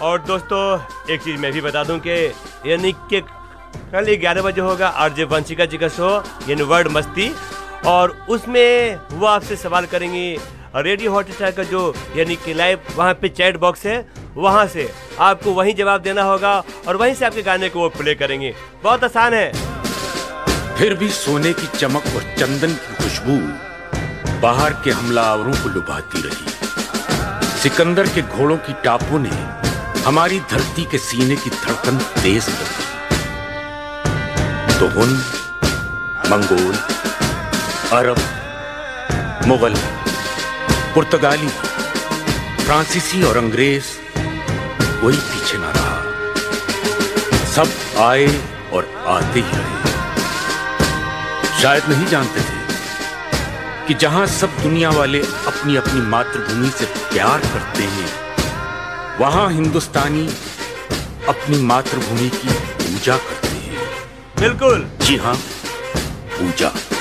और दोस्तों एक चीज मैं भी बता दूं कि यानी कि कल 11 बजे होगा आरजे वंशिका जी का शो यानी वर्ड मस्ती, और उसमें वो आपसे सवाल करेंगी रेडियो हॉटस्टार का जो यानी कि लाइव वहाँ पे चैट बॉक्स है, वहाँ से आपको वहीं जवाब देना होगा और वहीं से आपके गाने को वो प्ले करेंगे। बहुत आसान है। फिर भी सोने की चमक और चंदन की खुशबू बाहर के हमलावरों को लुभाती रही। सिकंदर के घोड़ों की टापों ने हमारी धरती के सीने की धड़कन तेज कर दी। तो हुन, मंगोल, अरब, मुगल, पुर्तगाली, फ्रांसीसी और अंग्रेज कोई पीछे ना रहा। सब आए और आते ही रहे। शायद नहीं जानते थे कि जहां सब दुनिया वाले अपनी अपनी मातृभूमि से प्यार करते हैं, वहां हिंदुस्तानी अपनी मातृभूमि की पूजा करते हैं। बिल्कुल। जी हाँ, पूजा।